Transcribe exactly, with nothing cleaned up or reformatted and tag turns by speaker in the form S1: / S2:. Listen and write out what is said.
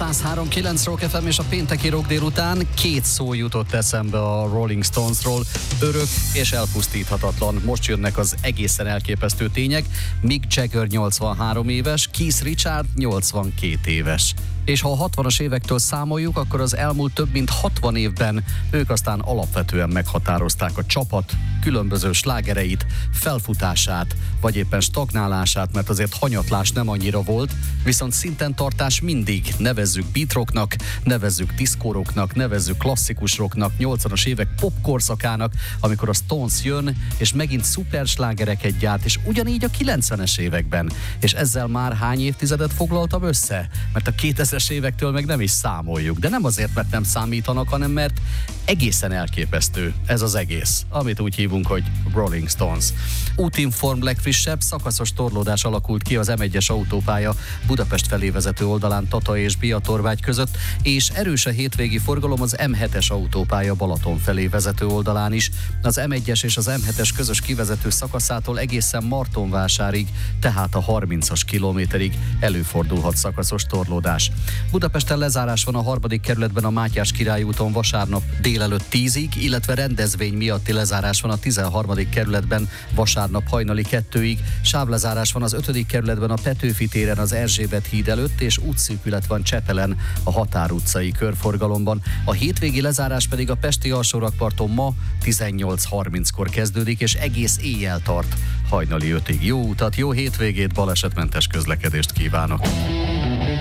S1: száz három kilenc Rock ef em és a pénteki rock délután két szó jutott eszembe a Rolling Stonesról, örök és elpusztíthatatlan. Most jönnek az egészen elképesztő tények. Mick Jagger nyolcvanhárom éves, Keith Richards nyolcvankét éves. És ha a hatvanas évektől számoljuk, akkor az elmúlt több mint hatvan évben ők aztán alapvetően meghatározták a csapat különböző slágereit, felfutását, vagy éppen stagnálását, mert azért hanyatlás nem annyira volt, viszont szinten tartás mindig, nevezzük beatrocknak, nevezzük diszkóroknak, nevezzük klasszikus rocknak, nyolcvanas évek popkorszakának, amikor a Stones jön, és megint szuper slágereket gyárt, és ugyanígy a kilencvenes években. És ezzel már hány évtizedet foglaltam össze? Mert a kétezres évektől meg nem is számoljuk, de nem azért, mert nem számítanak, hanem mert egészen elképesztő ez az egész, amit úgy hívunk, hogy Rolling Stones. Útinform legfrissebb szakaszos torlódás alakult ki az em egyes autópálya Budapest felé vezető oldalán Tata és Biatorvágy között, és erős a hétvégi forgalom az em hetes autópálya Balaton felé vezető oldalán is, az em egyes és az em hetes közös kivezető szakaszától egészen Martonvásárig, tehát a harmincas kilométerig előfordulhat szakaszos torlódás. Budapesten lezárás van a harmadik kerületben a Mátyás Király úton vasárnap délelőtt tízig, illetve rendezvény miatti lezárás van a tizenharmadik kerületben vasárnap hajnali kettőig, sávlezárás van az ötödik kerületben a Petőfi téren az Erzsébet híd előtt, és útszűkület van Csepelen a Határ utcai körforgalomban. A hétvégi lezárás pedig a pesti alsórakparton ma tizennyolc harminckor kezdődik, és egész éjjel tart hajnali ötig. Jó utat, jó hétvégét, balesetmentes közlekedést kívánok!